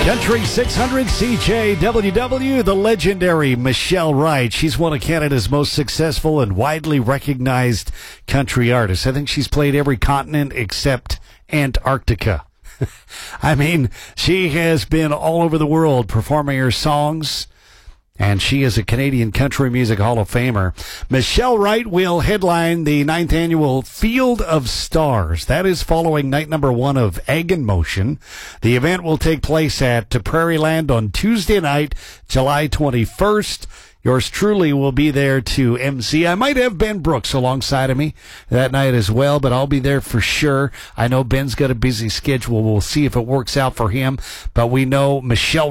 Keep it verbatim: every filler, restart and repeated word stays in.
Country six hundred C J W W, the legendary Michelle Wright. She's one of Canada's most successful and widely recognized country artists. I think she's played every continent except Antarctica. I mean, she has been all over the world performing her songs, and she is a Canadian Country Music Hall of Famer. Michelle Wright will headline the ninth annual Field of Stars. That is following night number one of Egg in Motion. The event will take place at Prairieland on Tuesday night, July twenty-first. Yours truly will be there to M C. I might have Ben Brooks alongside of me that night as well, but I'll be there for sure. I know Ben's got a busy schedule. We'll see if it works out for him, but we know Michelle